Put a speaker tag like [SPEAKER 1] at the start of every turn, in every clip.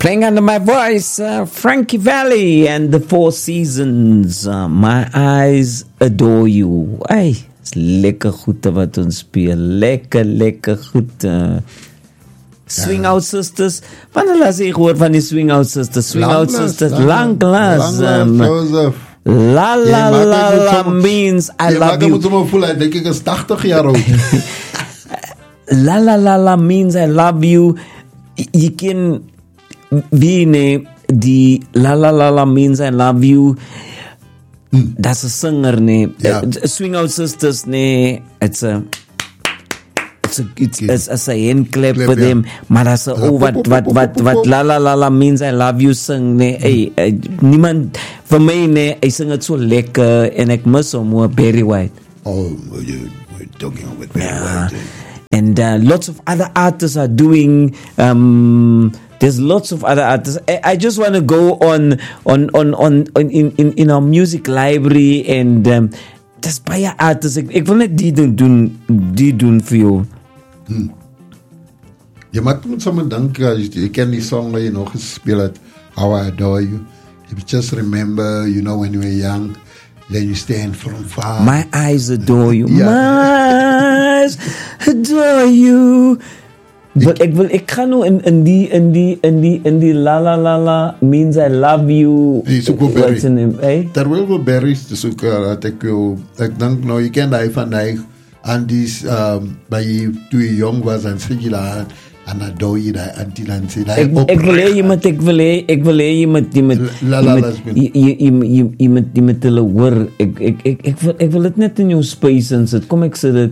[SPEAKER 1] Playing under my voice, Frankie Valli and the Four Seasons. My eyes adore you. Hey, is lekker goed wat ons speel. Lekker goed. Swing Out Sisters. Wanneer laat ek hoor van die Swing Out Sisters? Swing Out Sisters, lang glas.
[SPEAKER 2] Joseph.
[SPEAKER 1] La la la la means I love you.
[SPEAKER 2] Moet hom voel, denk ek is 80 jaar oud.
[SPEAKER 1] La la la la means I love you. Je kan wie nee die la la la la means I love you. Dat is een zanger nee. Swing Out Sisters nee. It's a handclap with him. Maar dat is wat la la la la means I love you sing nee. Niemand van mij nee. Hij zingt het zo lekker en ik mis hem hoor. Barry White.
[SPEAKER 2] Oh, we're talking about Barry White.
[SPEAKER 1] And lots of other artists are doing. There's lots of other artists. I just want to go on in our music library and there's baie artists. Ik wil net die doen voor jou.
[SPEAKER 2] Je maakt me samen denken. Je ken die song waar je nog gespeeld hebt. How I Adore You. You just remember, you know, when you were young. Then you stand from far.
[SPEAKER 1] My eyes adore you. Yeah. My eyes adore you. But ik ga nu in die la la la la means I love you.
[SPEAKER 2] What's in him, eh? Terwijl we berries te zoeken had ik denk nou je kent hij van die aan die bij je toen je jong was en zeg je daar. En dan doe je dat antilantie.
[SPEAKER 1] Ik wil je met de hoor. Ik wil het net in jouw space inzetten. Kom ik zet het.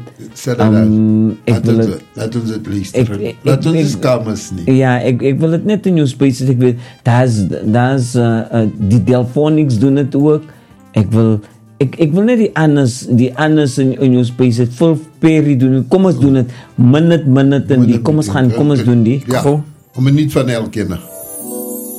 [SPEAKER 2] Laat ons het luisteren. Laat ons eens kamers niet.
[SPEAKER 1] Ja, ik wil het net in jouw space. Ik weet, daar is die Delphonics doen het ook. Ik wil net die anders in jouw space. Het vol peri doen. Kom eens doen het. Minute en die. Kom eens doen die.
[SPEAKER 2] Ja, om het niet van elk kennen.